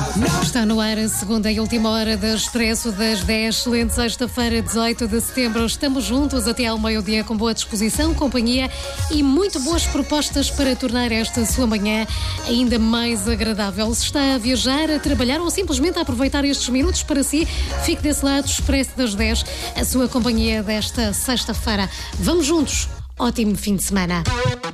Está no ar a segunda e última hora do Expresso das 10, excelente sexta-feira, 18 de setembro. Estamos juntos até ao meio-dia com boa disposição, companhia e muito boas propostas para tornar esta sua manhã ainda mais agradável. Se está a viajar, a trabalhar ou simplesmente a aproveitar estes minutos para si, fique desse lado, Expresso das 10, a sua companhia desta sexta-feira. Vamos juntos. Ótimo fim de semana.